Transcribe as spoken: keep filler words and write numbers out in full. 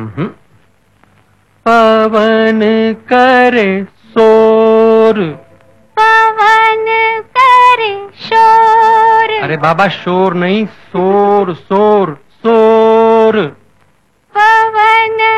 हम्म। पवन करे शोर, पवन करे शोर। अरे बाबा शोर नहीं, शोर शोर शोर। पवन